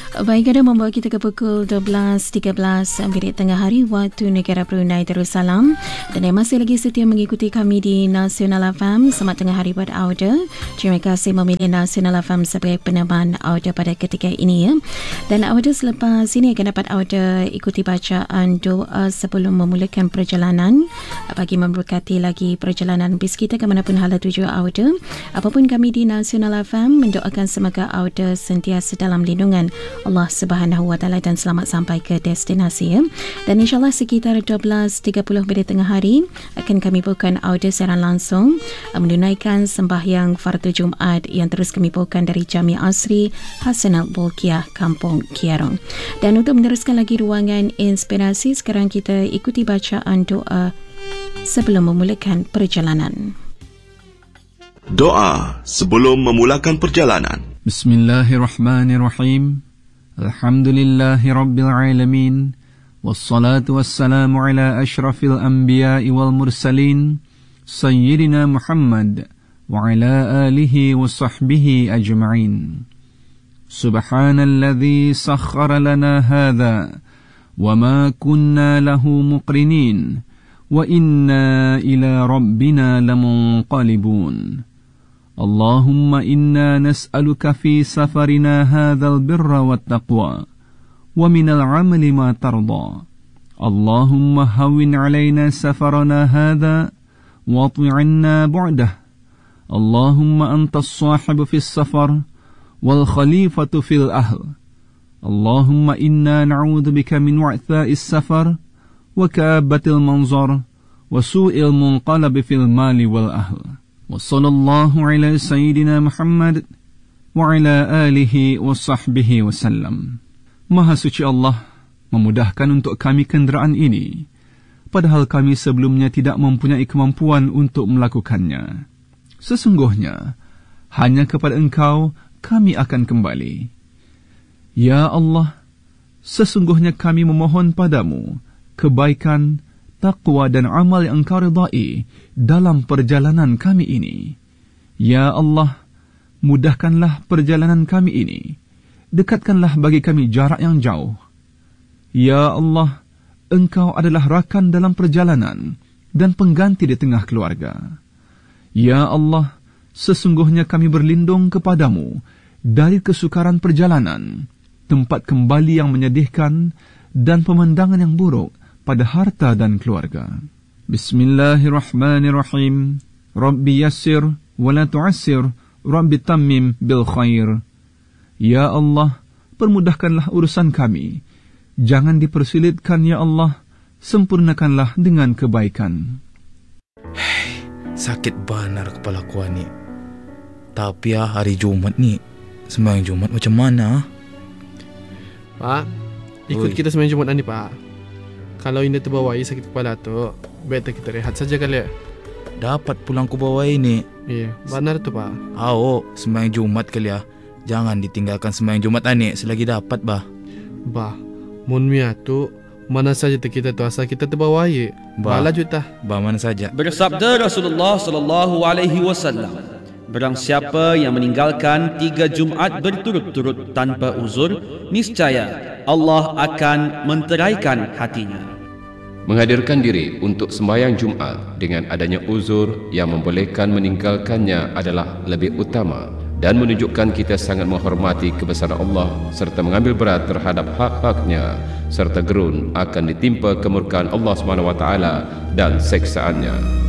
Baik, ada membawa kita ke pukul 12.13 minit tengah hari waktu negara Brunei Darussalam, dan yang masih lagi setia mengikuti kami di Nasional FM. Selamat tengah hari buat Auda. Terima kasih memilih Nasional FM sebagai penerbang Auda pada ketika ini ya. Dan Auda selepas ini akan dapat Auda ikuti bacaan doa sebelum memulakan perjalanan bagi memberkati lagi perjalanan bis kita ke manapun hala tuju Auda. Apapun kami di Nasional FM mendoakan semoga Auda sentiasa dalam lindungan Allah Subhanahu Wa Taala dan selamat sampai ke destinasi ya. Dan insyaAllah sekitar 12.30 minit tengah hari akan kami bukakan audio siaran langsung menunaikan sembahyang fardu Jumaat yang terus kami bukakan dari Jami' Asri Hasanat Bolkiah Kampung Kiarong. Dan untuk meneruskan lagi ruangan inspirasi, sekarang kita ikuti bacaan doa sebelum memulakan perjalanan. Doa sebelum memulakan perjalanan. Bismillahirrahmanirrahim. Alhamdulillahi Rabbil Alamin. Wassalatu wassalamu ala ashrafil anbiya'i wal mursalin Sayyidina Muhammad wa ala alihi wa sahbihi ajma'in. Subhanalladzi sakhkhara lana hadha wa ma kunna lahu muqrinin wa inna ila rabbina lamunqalibun. اللهم إنا نسألك في سفرنا هذا البر والتقوى ومن العمل ما ترضى. اللهم هون علينا سفرنا هذا واطو عنا بعده. اللهم أنت الصاحب في السفر والخليفة في الأهل. اللهم إنا نعوذ بك من وعثاء السفر وكآبة المنظر وسوء المنقلب في المال والأهل. وصلى الله على سيدنا محمد وعلى آله وصحبه وسلم. Maha suci Allah memudahkan untuk kami kenderaan ini, padahal kami sebelumnya tidak mempunyai kemampuan untuk melakukannya. Sesungguhnya hanya kepada Engkau kami akan kembali. Ya Allah, sesungguhnya kami memohon padamu kebaikan, taqwa dan amal yang Engkau ridai dalam perjalanan kami ini. Ya Allah, mudahkanlah perjalanan kami ini. Dekatkanlah bagi kami jarak yang jauh. Ya Allah, Engkau adalah rakan dalam perjalanan dan pengganti di tengah keluarga. Ya Allah, sesungguhnya kami berlindung kepadamu dari kesukaran perjalanan, tempat kembali yang menyedihkan dan pemandangan yang buruk pada harta dan keluarga. Bismillahirrahmanirrahim. Rabbi yassir wa la tu'assir, Rabbi tammim bil khair. Ya Allah, permudahkanlah urusan kami. Jangan dipersulitkan ya Allah, sempurnakanlah dengan kebaikan. Sakit benar kepala aku ni. Tapi hari Jumat ni, sembahyang Jumat macam mana? Pak, ikut kita sembahyang Jumat ni Pak. Kalau ini terbawai sakit kepala tu, better kita rehat saja kali ya. Dapat pulang ku bawa ini. Iya, benar tu Pak. Sembahyang Jumat kali ya. Jangan ditinggalkan sembahyang Jumat ani selagi dapat bah. Bah, mun mia tu mana saja kita tu asal kita terbawai. Bah laju tah. Bah mana saja. Bersabda Rasulullah sallallahu alaihi wasallam, barang siapa yang meninggalkan 3 Jumaat berturut-turut tanpa uzur, niscaya Allah akan menteraikan hatinya. Menghadirkan diri untuk sembahyang Jumaat dengan adanya uzur yang membolehkan meninggalkannya adalah lebih utama dan menunjukkan kita sangat menghormati kebesaran Allah serta mengambil berat terhadap hak-haknya serta gerun akan ditimpa kemurkaan Allah SWT dan seksaannya.